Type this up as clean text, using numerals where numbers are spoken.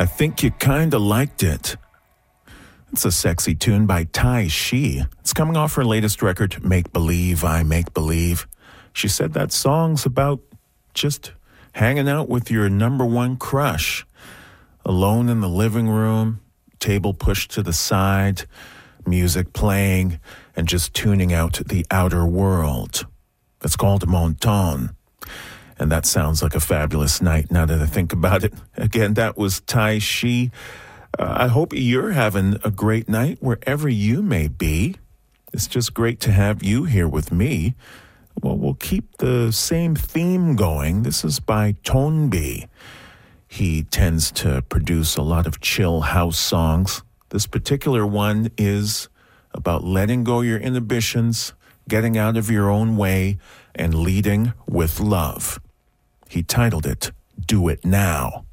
I think you kinda liked it. It's a sexy tune by Tai Shi. It's coming off her latest record, Make Believe, I Make Believe. She said that song's about just hanging out with your number one crush. Alone in the living room, table pushed to the side, music playing, and just tuning out the outer world. It's called Mon Temps. And that sounds like a fabulous night now that I think about it. Again, that was Tai Shi. I hope you're having a great night wherever you may be. It's just great to have you here with me. Well, we'll keep the same theme going. This is by Tonbi. He tends to produce a lot of chill house songs. This particular one is about letting go your inhibitions, getting out of your own way, and leading with love. He titled it, Do It Now.